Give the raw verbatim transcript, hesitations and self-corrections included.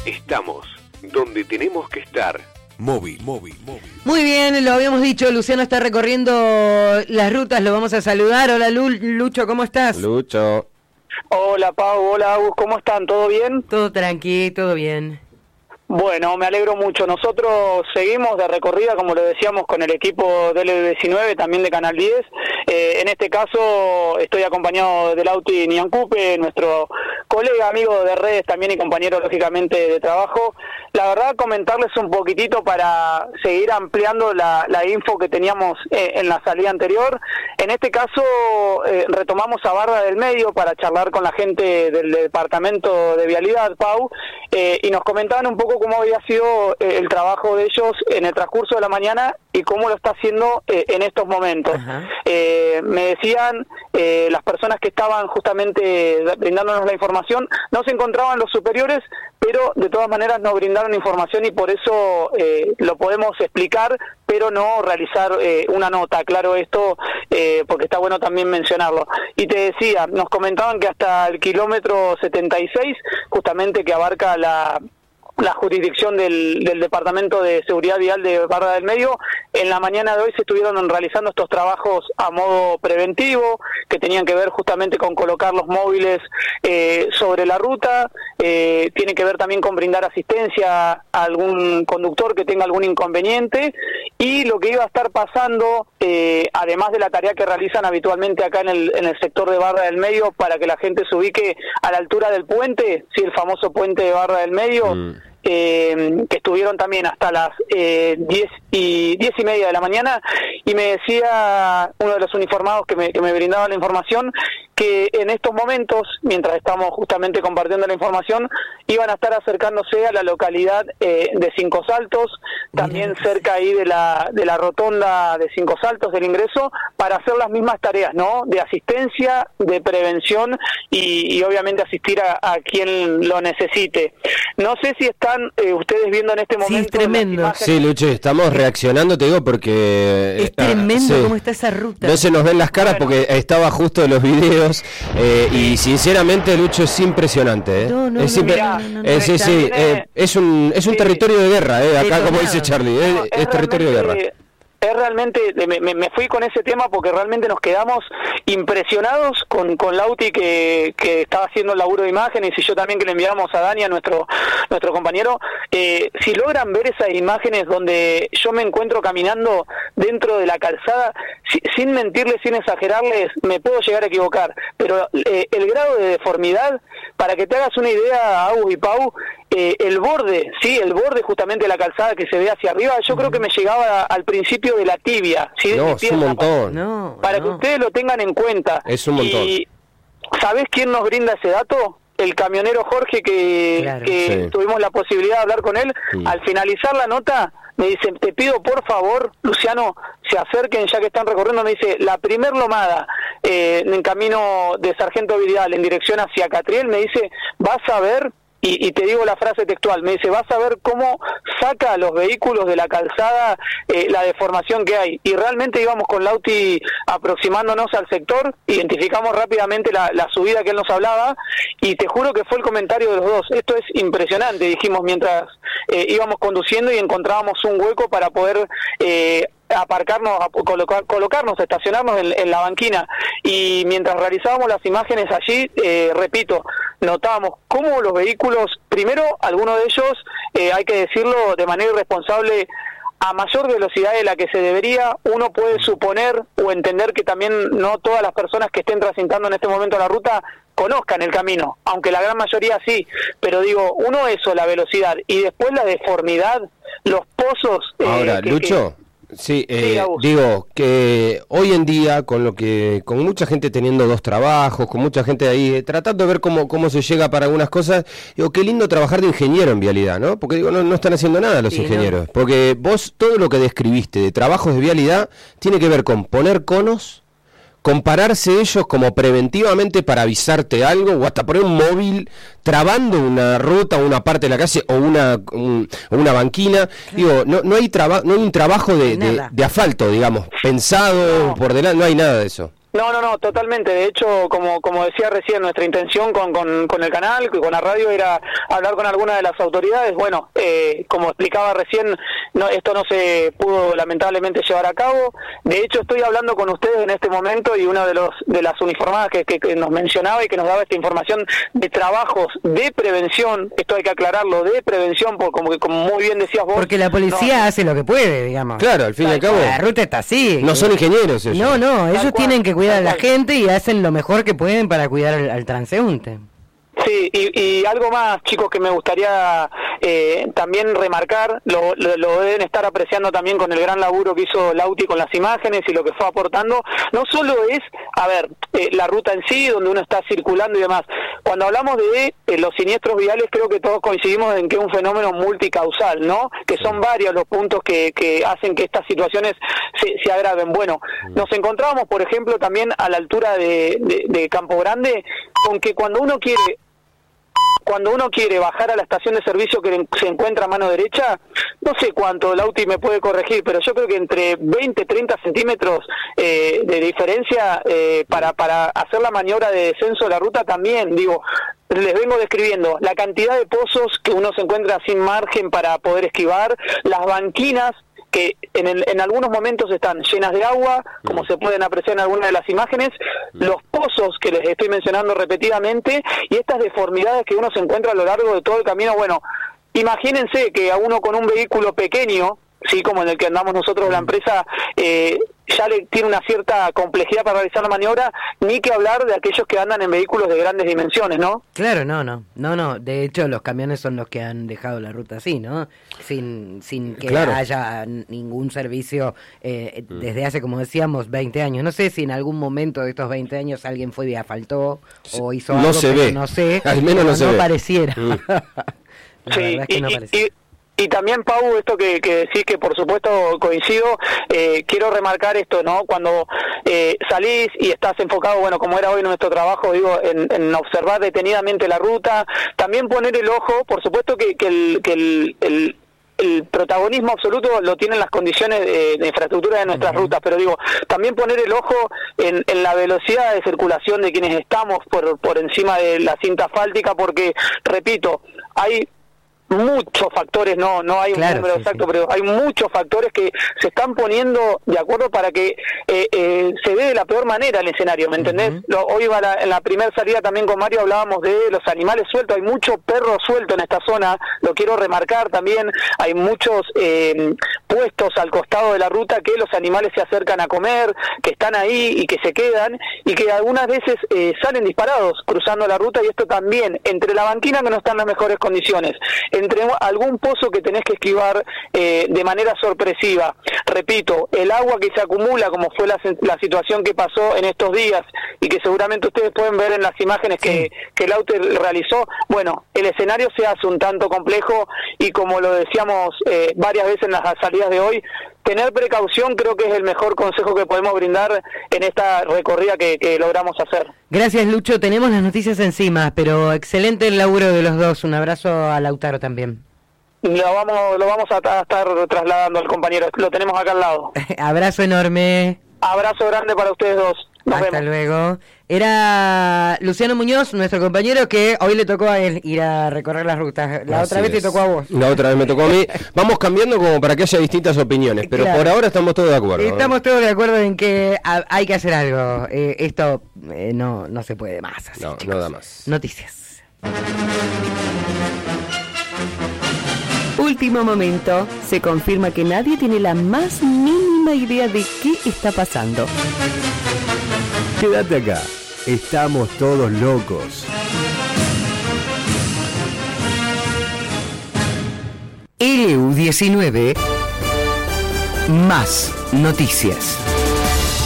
Estamos donde tenemos que estar. Móvil, móvil, móvil. Muy bien, lo habíamos dicho, Luciano está recorriendo las rutas, lo vamos a saludar. Hola Lu, Lucho, ¿cómo estás? Lucho. Hola Pau, hola Agus, ¿cómo están? ¿Todo bien? Todo tranqui, todo bien. Bueno, me alegro mucho. Nosotros seguimos de recorrida, como lo decíamos, con el equipo del L diecinueve, también de Canal diez. Eh, en este caso estoy acompañado de Lauti Niancupe, nuestro colega, amigo de redes también y compañero, lógicamente, de trabajo. La verdad, comentarles un poquitito para seguir ampliando la, la info que teníamos eh, en la salida anterior. En este caso, eh, retomamos a Barra del Medio para charlar con la gente del Departamento de Vialidad, Pau, eh, y nos comentaban un poco cómo había sido eh, el trabajo de ellos en el transcurso de la mañana y cómo lo está haciendo eh, en estos momentos. Eh, me decían, eh, las personas que estaban justamente brindándonos la información, no se encontraban los superiores, pero de todas maneras nos brindaron información y por eso eh, lo podemos explicar, pero no realizar eh, una nota, claro esto, eh, porque está bueno también mencionarlo. Y te decía, nos comentaban que hasta el kilómetro setenta y seis, justamente que abarca la... la jurisdicción del, del Departamento de Seguridad Vial de Barra del Medio, en la mañana de hoy se estuvieron realizando estos trabajos a modo preventivo, que tenían que ver justamente con colocar los móviles eh, sobre la ruta, eh, tiene que ver también con brindar asistencia a algún conductor que tenga algún inconveniente, y lo que iba a estar pasando, eh, además de la tarea que realizan habitualmente acá en el, en el sector de Barra del Medio, para que la gente se ubique a la altura del puente, sí, el famoso puente de Barra del Medio, mm. Eh, que estuvieron también hasta las eh, diez y diez y media de la mañana, y me decía uno de los uniformados que me, que me brindaba la información que en estos momentos, mientras estamos justamente compartiendo la información, iban a estar acercándose a la localidad eh, de Cinco Saltos, también cerca ahí de la de la rotonda de Cinco Saltos del ingreso, para hacer las mismas tareas, ¿no? De asistencia, de prevención y, y obviamente asistir a, a quien lo necesite. No sé si están eh, ustedes viendo en este momento... Sí, es tremendo. Sí, Lucho, estamos reaccionando, te digo, porque... Es tremendo sí. Cómo está esa ruta. No se nos ven las caras bueno. Porque estaba justo en los videos. Eh, y sinceramente, Lucho, es impresionante. ¿eh? No, no, es, no, impre- no, no, no, eh, sí, sí, eh, es un es un sí. territorio de guerra, eh, acá, como dice Charlie, eh, no, es, es territorio de guerra. Es realmente, me, me fui con ese tema porque realmente nos quedamos impresionados con, con Lauti que, que estaba haciendo el laburo de imágenes, y yo también que le enviamos a Dani, a nuestro, nuestro compañero. Eh, si logran ver esas imágenes donde yo me encuentro caminando dentro de la calzada, si, sin mentirles, sin exagerarles, me puedo llegar a equivocar, pero eh, el grado de deformidad, para que te hagas una idea, Agus y Pau, eh, el borde, sí, el borde justamente de la calzada que se ve hacia arriba, yo creo que me llegaba al principio de la tibia, ¿sí? No, es un montón. No, para no. que ustedes lo tengan en cuenta. Es un montón. Y ¿sabés quién nos brinda ese dato? El camionero Jorge, que, claro. que sí. tuvimos la posibilidad de hablar con él. Sí. Al finalizar la nota, me dice, te pido por favor, Luciano, se acerquen ya que están recorriendo. Me dice, la primer lomada eh, en camino de Sargento Vidal en dirección hacia Catriel, me dice, vas a ver... Y, y te digo la frase textual, me dice, vas a ver cómo saca a los vehículos de la calzada eh, la deformación que hay. Y realmente íbamos con Lauti aproximándonos al sector, identificamos rápidamente la, la subida que él nos hablaba, y te juro que fue el comentario de los dos. Esto es impresionante, dijimos mientras eh, íbamos conduciendo y encontrábamos un hueco para poder... Eh, aparcarnos, a colocar, colocarnos, estacionarnos en, en la banquina, y mientras realizábamos las imágenes allí, eh, repito, notábamos cómo los vehículos, primero, algunos de ellos, eh, hay que decirlo de manera irresponsable, a mayor velocidad de la que se debería, uno puede suponer o entender que también no todas las personas que estén transitando en este momento la ruta conozcan el camino, aunque la gran mayoría sí, pero digo, uno eso, la velocidad, y después la deformidad, los pozos... Eh, Ahora, que, Lucho... Que, Sí, eh, digo que hoy en día con lo que con mucha gente teniendo dos trabajos, con mucha gente ahí eh, tratando de ver cómo cómo se llega para algunas cosas, digo, qué lindo trabajar de ingeniero en vialidad, ¿no? Porque digo, no, no están haciendo nada los sí, ingenieros, no. Porque vos todo lo que describiste de trabajos de vialidad tiene que ver con poner conos, compararse ellos como preventivamente para avisarte algo, o hasta poner un móvil trabando una ruta, una parte de la calle o una un, una banquina. Claro. Digo, no no hay traba, no hay un trabajo de, de, de asfalto, digamos, pensado no. por delante, no hay nada de eso. No, no, no, totalmente. De hecho, como como decía recién, nuestra intención con, con, con el canal, con la radio, era hablar con alguna de las autoridades. Bueno, eh, como explicaba recién, no, esto no se pudo lamentablemente llevar a cabo. De hecho, estoy hablando con ustedes en este momento y una de los de las uniformadas que, que, que nos mencionaba y que nos daba esta información de trabajos de prevención, esto hay que aclararlo, de prevención, porque como, como muy bien decías vos... Porque la policía no, hace lo que puede, digamos. Claro, al fin y al cabo. La ruta está así. No son ingenieros ellos. No, no, ellos Tal tienen cual, que cuidar a la tal cual. gente y hacen lo mejor que pueden para cuidar al, al transeúnte. Sí, y, y algo más, chicos, que me gustaría eh, también remarcar, lo, lo, lo deben estar apreciando también con el gran laburo que hizo Lauti con las imágenes y lo que fue aportando. No solo es, a ver, eh, la ruta en sí, donde uno está circulando y demás. Cuando hablamos de eh, los siniestros viales, creo que todos coincidimos en que es un fenómeno multicausal, ¿no? Que son varios los puntos que, que hacen que estas situaciones se, se agraven. Bueno, nos encontrábamos, por ejemplo, también a la altura de, de, de Campo Grande, con que cuando uno quiere... Cuando uno quiere bajar a la estación de servicio que se encuentra a mano derecha, no sé cuánto, Lauti me puede corregir, pero yo creo que entre veinte, treinta centímetros eh, de diferencia eh, para, para hacer la maniobra de descenso de la ruta también, digo, les vengo describiendo la cantidad de pozos que uno se encuentra sin margen para poder esquivar, las banquinas que en, el, en algunos momentos están llenas de agua, como se pueden apreciar en algunas de las imágenes, los pozos que les estoy mencionando repetidamente, y estas deformidades que uno se encuentra a lo largo de todo el camino. Bueno, imagínense que a uno con un vehículo pequeño, sí, como en el que andamos nosotros, la empresa, eh, ya le tiene una cierta complejidad para realizar la maniobra, ni que hablar de aquellos que andan en vehículos de grandes dimensiones, ¿no? Claro, no, no, no, no. De hecho, los camiones son los que han dejado la ruta así, ¿no? Sin, sin que Claro. haya ningún servicio eh, desde hace, como decíamos, veinte años. No sé si en algún momento de estos veinte años alguien fue y asfaltó o hizo No algo, se pero ve. no sé. Al menos no se no ve. pareciera. Mm. La Sí, verdad es que y, no y- pareciera. y- y también, Pau, esto que, que decís, que por supuesto coincido, eh, quiero remarcar esto, ¿no? Cuando eh, salís y estás enfocado, bueno, como era hoy nuestro trabajo, digo, en, en observar detenidamente la ruta, también poner el ojo, por supuesto que, que el... Que el, el el protagonismo absoluto lo tienen las condiciones de, de infraestructura de nuestras uh-huh. rutas, pero digo, también poner el ojo en, en la velocidad de circulación de quienes estamos por, por encima de la cinta asfáltica, porque, repito, hay muchos factores, no no hay Claro, un número sí, exacto, sí. pero hay muchos factores que se están poniendo de acuerdo para que eh, eh, se ve de la peor manera el escenario, ¿me entendés? Uh-huh. Lo, hoy va la, en la primera salida también con Mario hablábamos de los animales sueltos, hay mucho perro suelto en esta zona, lo quiero remarcar también, hay muchos eh, puestos al costado de la ruta que los animales se acercan a comer, que están ahí y que se quedan, y que algunas veces eh, salen disparados cruzando la ruta, y esto también, entre la banquina que no está en las mejores condiciones, entre algún pozo que tenés que esquivar eh, de manera sorpresiva. Repito, el agua que se acumula, como fue la, la situación que pasó en estos días y que seguramente ustedes pueden ver en las imágenes que, Sí. que el auto realizó, bueno, el escenario se hace un tanto complejo y como lo decíamos eh, varias veces en las salidas de hoy, tener precaución creo que es el mejor consejo que podemos brindar en esta recorrida que, que logramos hacer. Gracias, Lucho. Tenemos las noticias encima, pero excelente el laburo de los dos. Un abrazo a Lautaro también. Lo vamos, lo vamos a, a estar trasladando al compañero, lo tenemos acá al lado. Abrazo enorme. Abrazo grande para ustedes dos. Nos Hasta vemos. luego. Era Luciano Muñoz, nuestro compañero, que hoy le tocó a él ir a recorrer las rutas. La Así otra vez te es. tocó a vos. La otra vez me tocó a mí. Vamos cambiando como para que haya distintas opiniones, pero Claro. por ahora estamos todos de acuerdo. ¿no? Estamos todos de acuerdo en que ha- hay que hacer algo. Eh, esto eh, no, no se puede más. Así, No, chicos. no da más. Noticias. Último momento. Se confirma que nadie tiene la más mínima idea de qué está pasando. Quédate acá. Estamos todos locos. L U diecinueve. Más noticias.